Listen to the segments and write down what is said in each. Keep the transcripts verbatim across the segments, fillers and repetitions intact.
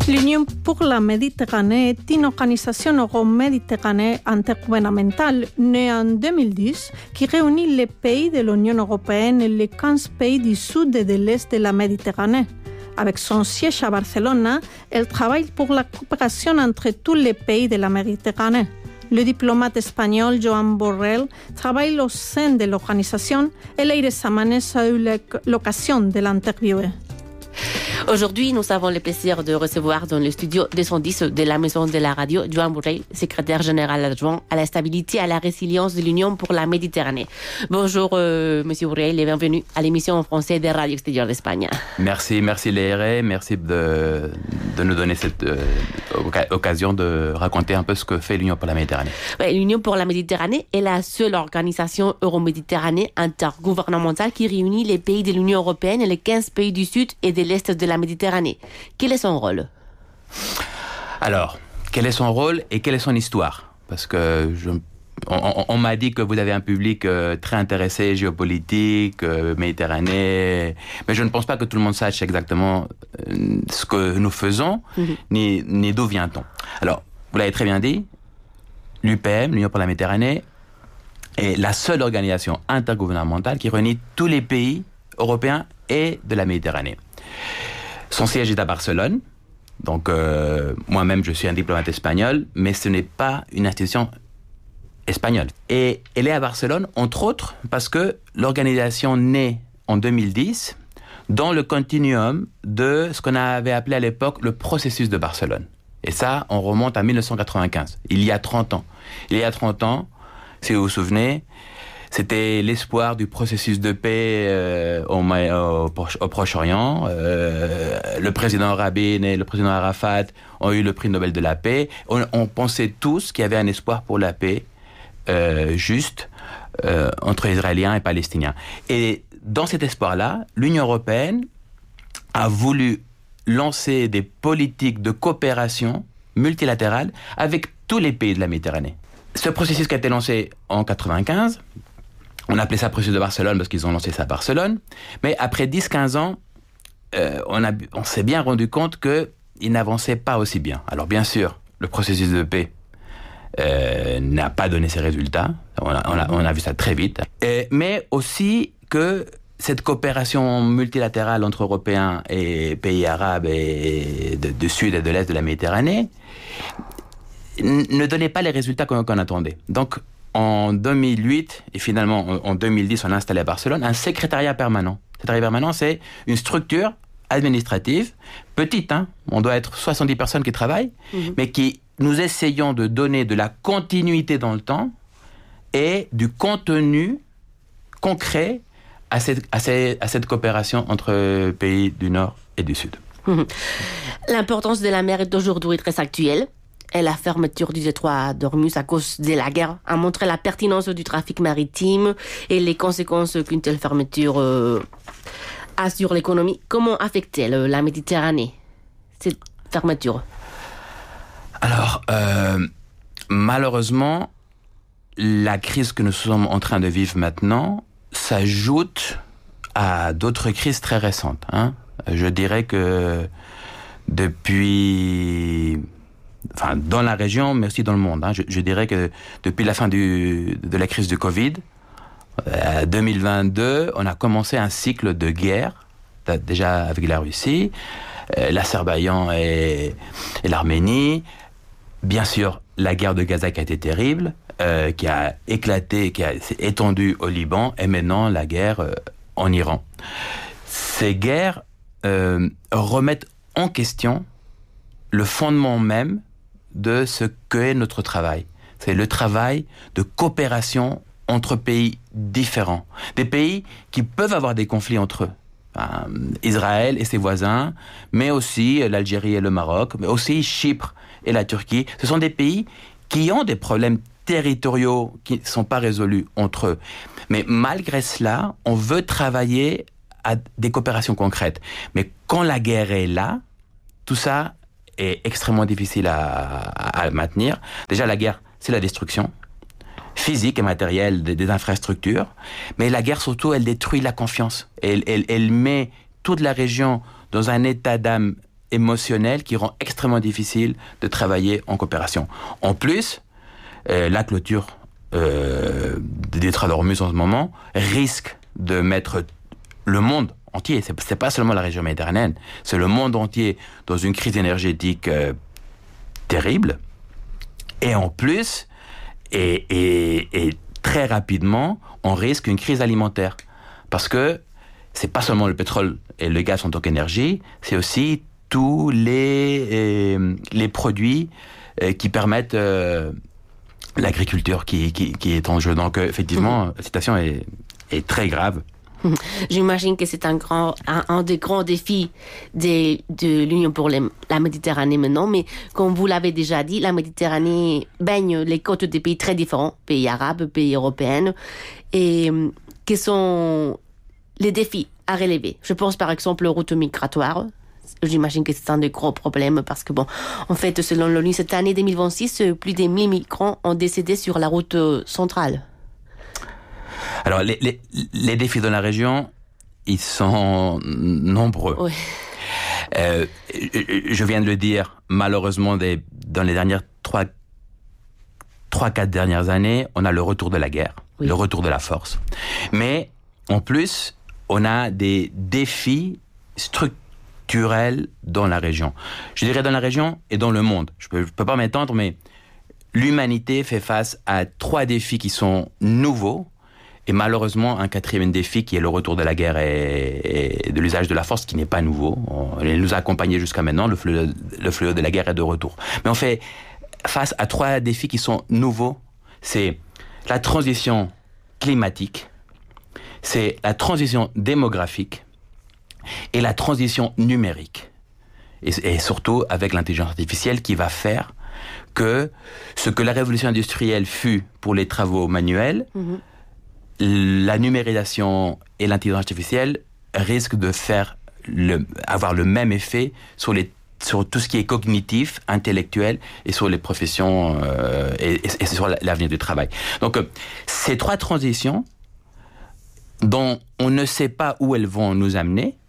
L'Union pour la Méditerranée est une organisation euro-méditerranéenne intergouvernementale née en deux mille dix qui réunit les pays de l'Union européenne et les quinze pays du sud et de l'est de la Méditerranée. Avec son siège à Barcelone, elle travaille pour la coopération entre tous les pays de la Méditerranée. Le diplomate espagnol Joan Borrell travaille au sein de l'organisation et Leire Samanes a eu l'occasion de l'interviewer. Aujourd'hui, nous avons le plaisir de recevoir dans le studio deux cent dix de la Maison de la Radio, Joan Borrell, secrétaire général adjoint à la stabilité et à la résilience de l'Union pour la Méditerranée. Bonjour, euh, Monsieur Borrell, et bienvenue à l'émission en français des radios extérieures d'Espagne. Merci, merci Leire, merci de, de nous donner cette euh, occasion de raconter un peu ce que fait l'Union pour la Méditerranée. Ouais, L'Union pour la Méditerranée est la seule organisation euroméditerranéenne intergouvernementale qui réunit les pays de l'Union européenne et les quinze pays du sud et de l'est de la Méditerranée. Quel est son rôle ? Alors, quel est son rôle et quelle est son histoire ? Parce que je, on, on m'a dit que vous avez un public euh, très intéressé, géopolitique, euh, méditerranée, mais je ne pense pas que tout le monde sache exactement euh, ce que nous faisons, mm-hmm. ni, ni d'où vient-on. Alors, vous l'avez très bien dit, l'U P M, l'Union pour la Méditerranée, est la seule organisation intergouvernementale qui réunit tous les pays européens et de la Méditerranée. Son siège est à Barcelone, donc euh, moi-même je suis un diplomate espagnol, mais ce n'est pas une institution espagnole. Et elle est à Barcelone, entre autres, parce que l'organisation naît en deux mille dix dans le continuum de ce qu'on avait appelé à l'époque le processus de Barcelone. Et ça, on remonte à mille neuf cent quatre-vingt-quinze, il y a trente ans. Il y a trente ans, si vous vous souvenez, c'était l'espoir du processus de paix euh, au, au, au Proche-Orient. Euh, le président Rabin et le président Arafat ont eu le prix Nobel de la paix. On, on pensait tous qu'il y avait un espoir pour la paix euh, juste euh, entre Israéliens et Palestiniens. Et dans cet espoir-là, l'Union européenne a voulu lancer des politiques de coopération multilatérale avec tous les pays de la Méditerranée. Ce processus qui a été lancé en quatre-vingt-quinze, on appelait ça processus de Barcelone parce qu'ils ont lancé ça à Barcelone. Mais après dix à quinze ans, euh, on, a, on s'est bien rendu compte qu'ils n'avançaient pas aussi bien. Alors bien sûr, le processus de paix euh, n'a pas donné ses résultats. On a, on a, on a vu ça très vite. Et, mais aussi que cette coopération multilatérale entre Européens et pays arabes et de, du sud et de l'est de la Méditerranée n- ne donnait pas les résultats qu'on, qu'on attendait. Donc, en deux mille huit, et finalement en deux mille dix, on a installé à Barcelone un secrétariat permanent. Le secrétariat permanent, c'est une structure administrative, petite, hein, on doit être soixante-dix personnes qui travaillent, mmh. mais qui nous essayons de donner de la continuité dans le temps et du contenu concret à cette, à cette, à cette coopération entre pays du Nord et du Sud. Mmh. L'importance de la mer est aujourd'hui très actuelle. Et la fermeture du détroit d'Ormuz à cause de la guerre a montré la pertinence du trafic maritime et les conséquences qu'une telle fermeture euh, a sur l'économie. Comment affecte-t-elle la Méditerranée, cette fermeture ? Alors, euh, malheureusement, la crise que nous sommes en train de vivre maintenant s'ajoute à d'autres crises très récentes. Hein. Je dirais que depuis... Enfin, dans la région, mais aussi dans le monde. Hein. Je, je dirais que depuis la fin du, de la crise du Covid, euh, deux mille vingt-deux, on a commencé un cycle de guerre, déjà avec la Russie, euh, l'Azerbaïdjan et, et l'Arménie. Bien sûr, la guerre de Gaza qui a été terrible, euh, qui a éclaté, qui a, s'est étendue au Liban, et maintenant la guerre euh, en Iran. Ces guerres euh, remettent en question le fondement même de ce qu'est notre travail. C'est le travail de coopération entre pays différents. Des pays qui peuvent avoir des conflits entre eux. Enfin, Israël et ses voisins, mais aussi l'Algérie et le Maroc, mais aussi Chypre et la Turquie. Ce sont des pays qui ont des problèmes territoriaux qui ne sont pas résolus entre eux. Mais malgré cela, on veut travailler à des coopérations concrètes. Mais quand la guerre est là, tout ça est extrêmement difficile à, à, à maintenir. Déjà, la guerre, c'est la destruction physique et matérielle des, des infrastructures, mais la guerre, surtout, elle détruit la confiance. Elle, elle, elle met toute la région dans un état d'âme émotionnel qui rend extrêmement difficile de travailler en coopération. En plus, euh, la clôture euh, des détroits d'Ormuz en ce moment risque de mettre le monde entier, c'est, c'est pas seulement la région méditerranéenne, c'est le monde entier dans une crise énergétique euh, terrible. Et en plus, et, et, et très rapidement, on risque une crise alimentaire. Parce que c'est pas seulement le pétrole et le gaz en tant qu'énergie, c'est aussi tous les, euh, les produits euh, qui permettent euh, l'agriculture qui, qui, qui est en jeu. Donc, euh, effectivement, mmh. la situation est, est très grave. J'imagine que c'est un, grand, un, un des grands défis de, de l'Union pour les, la Méditerranée maintenant, mais comme vous l'avez déjà dit, la Méditerranée baigne les côtes des pays très différents, pays arabes, pays européens, et quels sont les défis à relever? Je pense par exemple aux routes migratoires. J'imagine que c'est un des gros problèmes parce que, bon, en fait, selon l'ONU, cette année deux mille vingt-six, plus de mille migrants ont décédé sur la route centrale. Alors, les, les, les défis dans la région, ils sont nombreux. Oui. Euh, je viens de le dire, malheureusement, des, dans les dernières trois, trois, quatre dernières années, on a le retour de la guerre, oui. le retour de la force. Mais, en plus, on a des défis structurels dans la région. Je dirais dans la région et dans le monde. Je peux, je peux pas m'étendre, mais l'humanité fait face à trois défis qui sont nouveaux. Et malheureusement, un quatrième défi qui est le retour de la guerre et, et de l'usage de la force qui n'est pas nouveau. On, il nous a accompagnés jusqu'à maintenant, le fléau, le fléau de la guerre est de retour. Mais on fait face à trois défis qui sont nouveaux. C'est la transition climatique, c'est la transition démographique et la transition numérique. Et, et surtout avec l'intelligence artificielle qui va faire que ce que la révolution industrielle fut pour les travaux manuels, mmh. la numérisation et l'intelligence artificielle risquent de faire le, avoir le même effet sur, les, sur tout ce qui est cognitif, intellectuel et sur les professions euh, et, et, et sur l'avenir du travail. Donc, euh, ces trois transitions dont on ne sait pas où elles vont nous amener,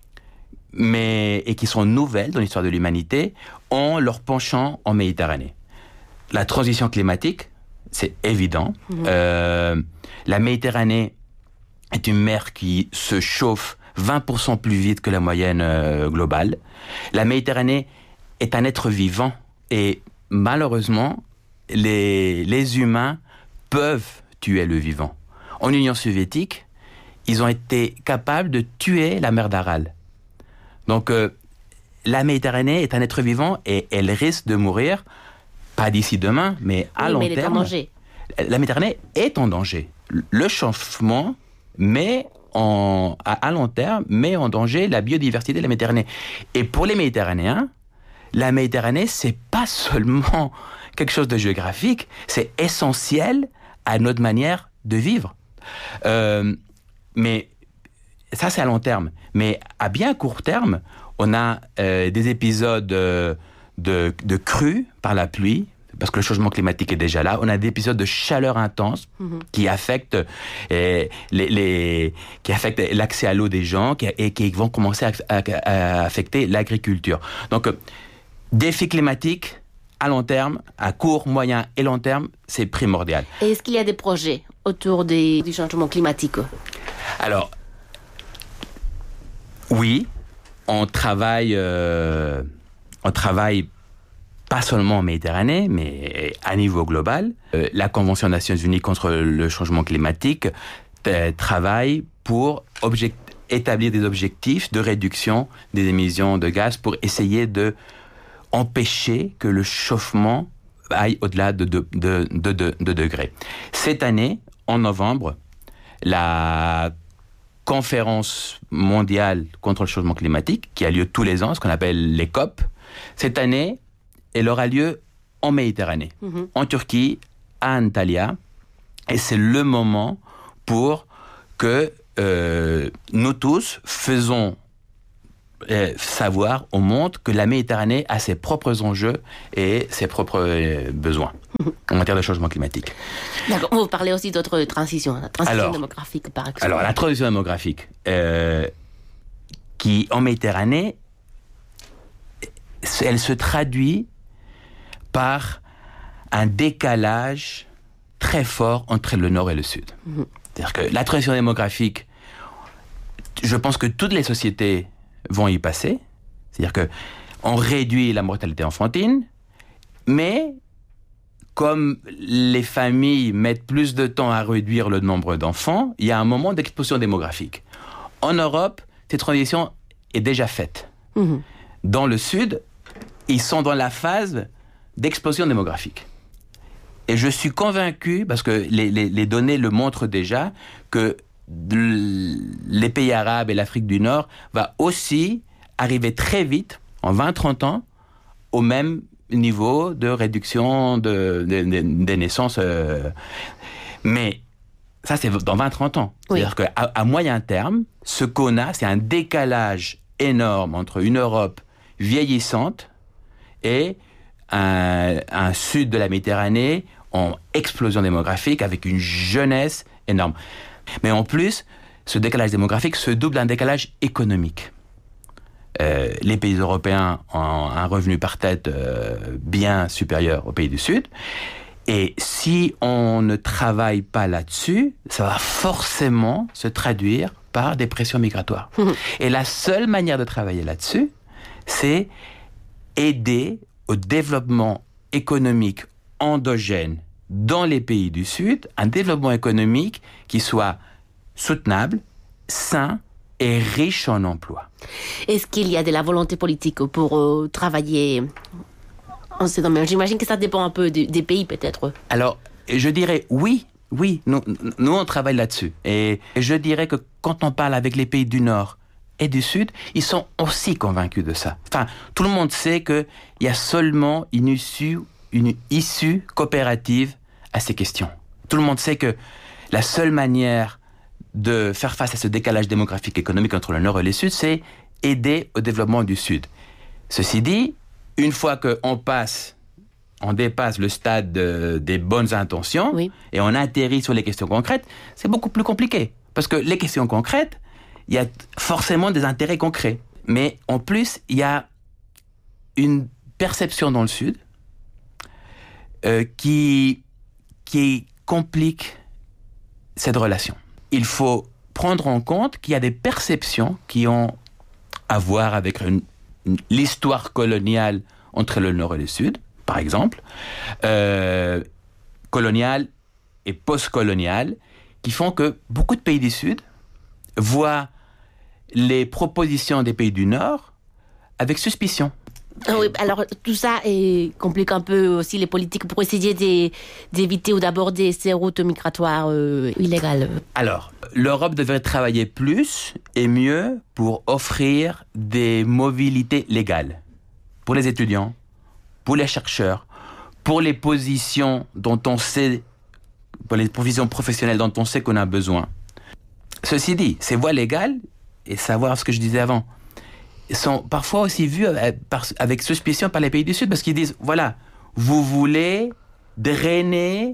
mais, et qui sont nouvelles dans l'histoire de l'humanité, ont leur penchant en Méditerranée. La transition climatique, c'est évident. Mmh. Euh, la Méditerranée est une mer qui se chauffe vingt pour cent plus vite que la moyenne euh, globale. La Méditerranée est un être vivant et malheureusement, les, les humains peuvent tuer le vivant. En Union soviétique, ils ont été capables de tuer la mer d'Aral. Donc, euh, la Méditerranée est un être vivant et elle risque de mourir, pas d'ici demain, mais à oui, long mais terme. Elle est en danger. La Méditerranée est en danger. Le chauffement met en, à, à long terme met en danger la biodiversité de la Méditerranée. Et pour les Méditerranéens, la Méditerranée, c'est pas seulement quelque chose de géographique, c'est essentiel à notre manière de vivre. Euh, mais ça, c'est à long terme. Mais à bien court terme, on a euh, des épisodes euh, de, de crues par la pluie, parce que le changement climatique est déjà là. On a des épisodes de chaleur intense mmh. qui affectent euh, les, les, qui affectent l'accès à l'eau des gens qui, et qui vont commencer à, à, à affecter l'agriculture. Donc, euh, défi climatique à long terme, à court, moyen et long terme, c'est primordial. Et est-ce qu'il y a des projets autour des, du changement climatique? Alors, oui, on travaille, euh, on travaille pas seulement en Méditerranée, mais à niveau global. Euh, la Convention des Nations Unies contre le changement climatique euh, travaille pour object- établir des objectifs de réduction des émissions de gaz pour essayer de empêcher que le chauffement aille au-delà de deux de, de, de, de degrés. Cette année, en novembre, la conférence mondiale contre le changement climatique, qui a lieu tous les ans, ce qu'on appelle les COP, cette année, elle aura lieu en Méditerranée, mmh. en Turquie, à Antalya, et c'est le moment pour que euh, nous tous faisons euh, savoir au monde que la Méditerranée a ses propres enjeux et ses propres euh, besoins mmh. en matière de changement climatique. D'accord. Vous parlez aussi d'autres transitions, la transition alors, démographique par exemple. Alors la transition démographique, euh, qui en Méditerranée elle se traduit par un décalage très fort entre le Nord et le Sud. Mmh. C'est-à-dire que la transition démographique, je pense que toutes les sociétés vont y passer. C'est-à-dire que on réduit la mortalité enfantine, mais comme les familles mettent plus de temps à réduire le nombre d'enfants, il y a un moment d'explosion démographique. En Europe, cette transition est déjà faite. Mmh. Dans le Sud, ils sont dans la phase d'explosion démographique. Et je suis convaincu, parce que les, les, les données le montrent déjà, que les pays arabes et l'Afrique du Nord va aussi arriver très vite, en vingt à trente ans, au même niveau de réduction de, de, de, des naissances. Euh. Mais ça, c'est dans vingt à trente ans. Oui. C'est-à-dire qu'à à moyen terme, ce qu'on a, c'est un décalage énorme entre une Europe vieillissante et un, un sud de la Méditerranée en explosion démographique avec une jeunesse énorme. Mais en plus, ce décalage démographique se double d'un décalage économique. Euh, les pays européens ont un revenu par tête euh, bien supérieur aux pays du Sud. Et si on ne travaille pas là-dessus, ça va forcément se traduire par des pressions migratoires. Mmh. Et la seule manière de travailler là-dessus, c'est aider au développement économique endogène dans les pays du Sud, un développement économique qui soit soutenable, sain et riche en emplois. Est-ce qu'il y a de la volonté politique pour euh, travailler en ces domaines? J'imagine que ça dépend un peu des, des pays, peut-être. Alors, je dirais oui, oui, nous, nous on travaille là-dessus. Et je dirais que quand on parle avec les pays du Nord et du Sud, ils sont aussi convaincus de ça. Enfin, tout le monde sait qu'il y a seulement une issue, une issue coopérative à ces questions. Tout le monde sait que la seule manière de faire face à ce décalage démographique et économique entre le Nord et le Sud, c'est aider au développement du Sud. Ceci dit, une fois qu'on passe, on dépasse le stade de, des bonnes intentions, oui, et on atterrit sur les questions concrètes, c'est beaucoup plus compliqué. Parce que les questions concrètes, il y a forcément des intérêts concrets. Mais en plus, il y a une perception dans le Sud euh, qui, qui complique cette relation. Il faut prendre en compte qu'il y a des perceptions qui ont à voir avec une, une, l'histoire coloniale entre le Nord et le Sud, par exemple, euh, coloniale et post-coloniale, qui font que beaucoup de pays du Sud voient les propositions des pays du Nord avec suspicion. Oui, alors tout ça et complique un peu aussi les politiques pour essayer d'éviter ou d'aborder ces routes migratoires euh, illégales. Alors, l'Europe devrait travailler plus et mieux pour offrir des mobilités légales pour les étudiants, pour les chercheurs, pour les positions dont on sait, pour les positions professionnelles dont on sait qu'on a besoin. Ceci dit, ces voies légales, et savoir ce que je disais avant, sont parfois aussi vues avec suspicion par les pays du Sud, parce qu'ils disent, voilà, vous voulez drainer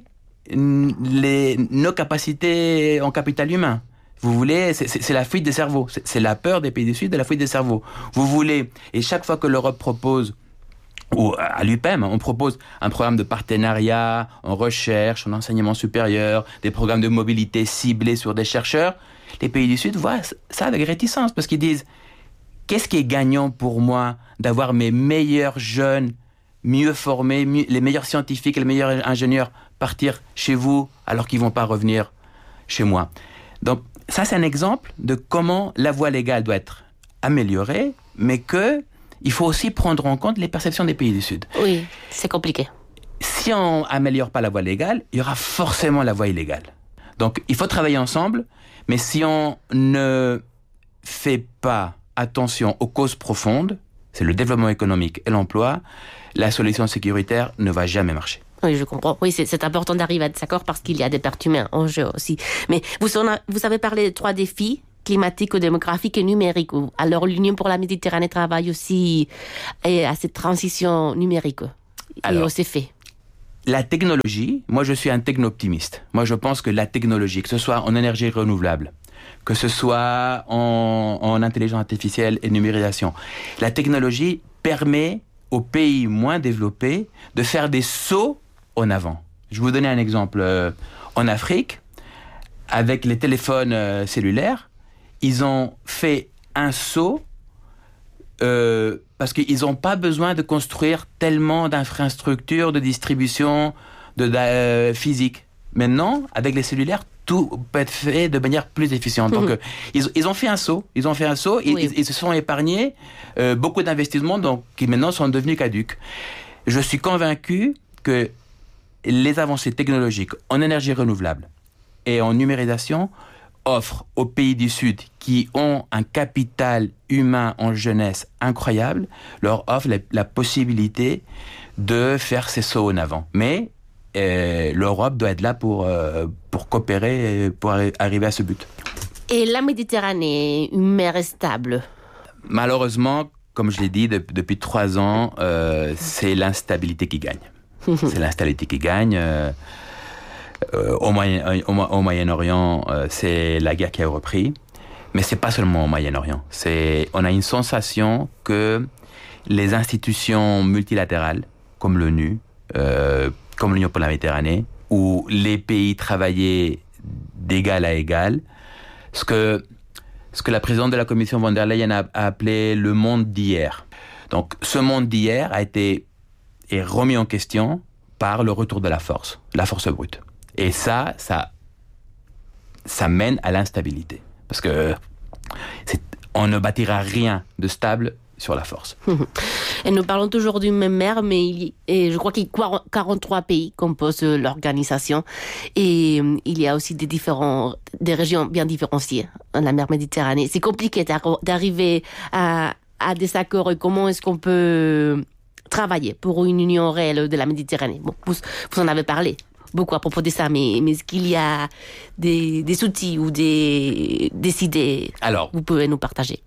les, nos capacités en capital humain. Vous voulez, c'est, c'est, c'est la fuite des cerveaux. C'est, c'est la peur des pays du Sud de la fuite des cerveaux. Vous voulez, et chaque fois que l'Europe propose, ou à l'U P E M, on propose un programme de partenariat en recherche, en enseignement supérieur, des programmes de mobilité ciblés sur des chercheurs, les pays du Sud voient ça avec réticence, parce qu'ils disent, qu'est-ce qui est gagnant pour moi d'avoir mes meilleurs jeunes, mieux formés, mieux, les meilleurs scientifiques, les meilleurs ingénieurs partir chez vous alors qu'ils ne vont pas revenir chez moi? Donc ça, c'est un exemple de comment la voie légale doit être améliorée, mais qu'il faut aussi prendre en compte les perceptions des pays du Sud. Oui, c'est compliqué. Si on n'améliore pas la voie légale, il y aura forcément la voie illégale. Donc il faut travailler ensemble, mais si on ne fait pas attention aux causes profondes, c'est le développement économique et l'emploi, la solution sécuritaire ne va jamais marcher. Oui, je comprends. Oui, c'est, c'est important d'arriver à cet accord parce qu'il y a des pertes humaines en jeu aussi. Mais vous, vous avez parlé de trois défis, climatiques, démographiques et numériques. Alors, l'Union pour la Méditerranée travaille aussi à cette transition numérique et aux effets. La technologie, moi je suis un techno-optimiste. Moi je pense que la technologie, que ce soit en énergie renouvelable, que ce soit en, en intelligence artificielle et numérisation, la technologie permet aux pays moins développés de faire des sauts en avant. Je vais vous donner un exemple. Euh, en Afrique, avec les téléphones euh, cellulaires, ils ont fait un saut euh, parce qu'ils n'ont pas besoin de construire tellement d'infrastructures de distribution de, de, euh, physique. Maintenant, avec les cellulaires, tout peut être fait de manière plus efficiente. Donc, mmh. euh, ils, ils ont fait un saut. Ils ont fait un saut. Oui. Ils, ils se sont épargnés euh, beaucoup d'investissements donc, qui maintenant sont devenus caducs. Je suis convaincu que les avancées technologiques en énergie renouvelable et en numérisation offrent aux pays du Sud qui ont un capital humain en jeunesse incroyable, leur offrent la, la possibilité de faire ces sauts en avant. Mais euh, l'Europe doit être là pour, euh, pour coopérer, pour arri- arriver à ce but. Et la Méditerranée, une mer stable? Malheureusement, comme je l'ai dit, de, depuis trois ans, euh, c'est l'instabilité qui gagne. C'est l'instabilité qui gagne. Euh, euh, au, Moyen, au, au Moyen-Orient, euh, c'est la guerre qui a repris. Mais c'est pas seulement au Moyen-Orient. C'est, on a une sensation que les institutions multilatérales, comme l'ONU, euh, comme l'Union pour la Méditerranée, où les pays travaillaient d'égal à égal, ce que, ce que la présidente de la Commission von der Leyen a, a appelé le monde d'hier. Donc, ce monde d'hier a été est remis en question par le retour de la force, la force brute. Et ça, ça, ça mène à l'instabilité. Parce que c'est, on ne bâtira rien de stable sur la force. Et nous parlons toujours d'une même mer, mais il, et je crois qu'il y a quarante-trois pays composent l'organisation. Et il y a aussi des, différents, des régions bien différenciées dans la mer Méditerranée. C'est compliqué d'arriver à, à des accords. Et comment est-ce qu'on peut travailler pour une union réelle de la Méditerranée? Bon, vous, vous en avez parlé beaucoup à propos de ça, mais, mais est-ce qu'il y a des, des outils ou des, des idées Alors, que vous pouvez nous partager?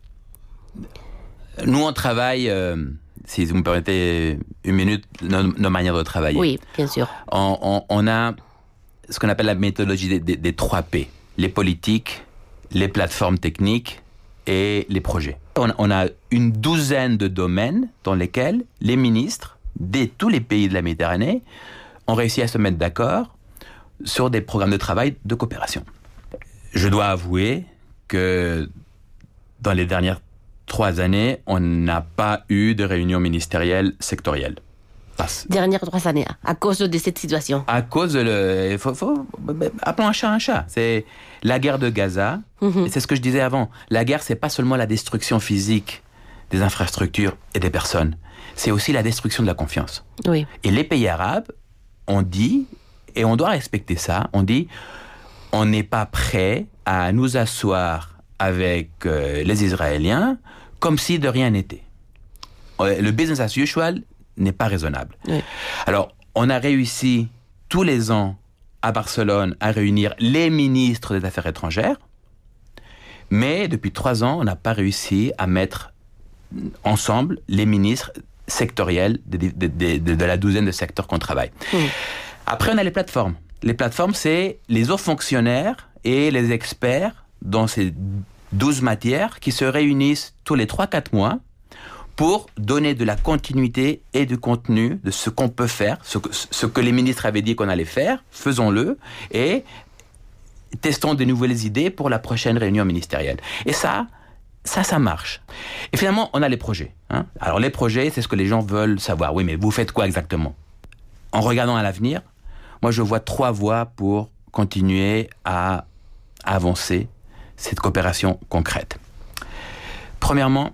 Nous, on travaille, euh, si vous me permettez une minute, nos, nos manières de travailler. Oui, bien sûr. On, on, on a ce qu'on appelle la méthodologie des, des, des trois P. Les politiques, les plateformes techniques et les projets. On, on a une douzaine de domaines dans lesquels les ministres de tous les pays de la Méditerranée ont réussi à se mettre d'accord sur des programmes de travail de coopération. Je dois avouer que dans les dernières trois années, on n'a pas eu de réunion ministérielle sectorielle. Passe. Dernières trois années, à cause de cette situation. À cause de le, faut, faut, appelons un chat un chat. C'est la guerre de Gaza. Mm-hmm. Et c'est ce que je disais avant. La guerre, c'est pas seulement la destruction physique des infrastructures et des personnes. C'est aussi la destruction de la confiance. Oui. Et les pays arabes ont dit, et on doit respecter ça, on dit, on n'est pas prêt à nous asseoir avec euh, les Israéliens comme si de rien n'était. Le business as usual n'est pas raisonnable. Oui. Alors, on a réussi tous les ans à Barcelone à réunir les ministres des Affaires étrangères, mais depuis trois ans, on n'a pas réussi à mettre ensemble les ministres sectoriels de, de, de, de, de la douzaine de secteurs qu'on travaille. Mmh. Après, on a les plateformes. Les plateformes, c'est les hauts fonctionnaires et les experts dans ces douze matières qui se réunissent tous les trois à quatre mois pour donner de la continuité et du contenu de ce qu'on peut faire, ce que, ce que les ministres avaient dit qu'on allait faire, faisons-le, et testons de nouvelles idées pour la prochaine réunion ministérielle. Et ça, ça, ça marche. Et finalement, on a les projets. Hein. Alors les projets, c'est ce que les gens veulent savoir. Oui, mais vous faites quoi exactement? En regardant à l'avenir, moi je vois trois voies pour continuer à avancer cette coopération concrète. Premièrement,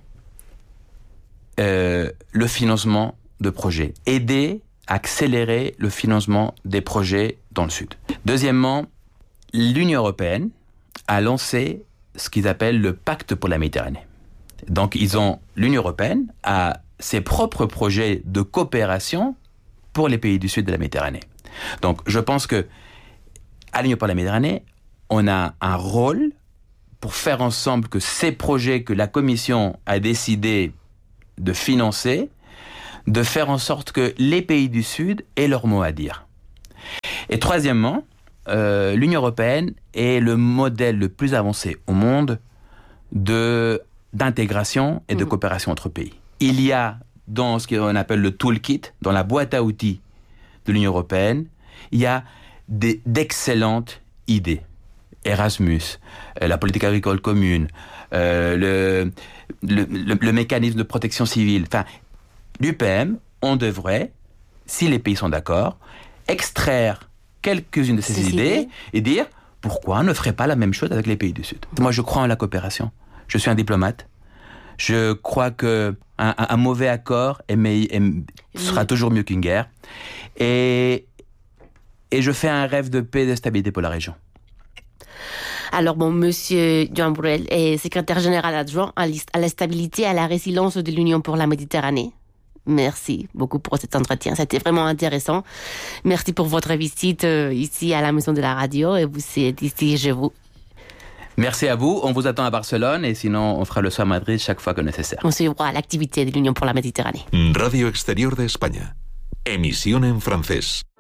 euh, le financement de projets. Aider à accélérer le financement des projets dans le Sud. Deuxièmement, l'Union européenne a lancé ce qu'ils appellent le pacte pour la Méditerranée. Donc, ils ont, l'Union européenne a ses propres projets de coopération pour les pays du Sud de la Méditerranée. Donc, je pense que à l'Union pour la Méditerranée, on a un rôle pour faire ensemble que ces projets que la Commission a décidé de financer, de faire en sorte que les pays du Sud aient leur mot à dire. Et troisièmement, euh, l'Union européenne est le modèle le plus avancé au monde de, d'intégration et de mmh. coopération entre pays. Il y a dans ce qu'on appelle le toolkit, dans la boîte à outils de l'Union européenne, il y a des, d'excellentes idées. Erasmus, euh, la politique agricole commune, euh, le, le, le, le mécanisme de protection civile. Enfin, l'U P M, on devrait, si les pays sont d'accord, extraire quelques-unes de ces, ces idées, idées et dire pourquoi on ne ferait pas la même chose avec les pays du Sud. Moi, je crois en la coopération. Je suis un diplomate. Je crois que un, un mauvais accord est, est, sera toujours mieux qu'une guerre. Et, et je fais un rêve de paix et de stabilité pour la région. Alors bon, Monsieur Joan Borrell est secrétaire général adjoint à la stabilité et à la résilience de l'Union pour la Méditerranée. Merci beaucoup pour cet entretien, c'était vraiment intéressant. Merci pour votre visite ici à la maison de la radio et vous êtes ici chez vous. Merci à vous, on vous attend à Barcelone et sinon on fera le soir à Madrid chaque fois que nécessaire. On suivra l'activité de l'Union pour la Méditerranée. Radio Exterior de España. Emisión en francés.